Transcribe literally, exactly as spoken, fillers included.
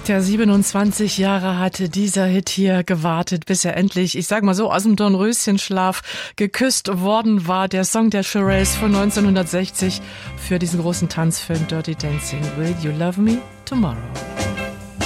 Tja, siebenundzwanzig Jahre hatte dieser Hit hier gewartet, bis er endlich, ich sag mal so, aus dem Dornröschenschlaf geküsst worden war. Der Song der Shirelles von neunzehnhundertsechzig für diesen großen Tanzfilm Dirty Dancing. Will You Love Me Tomorrow?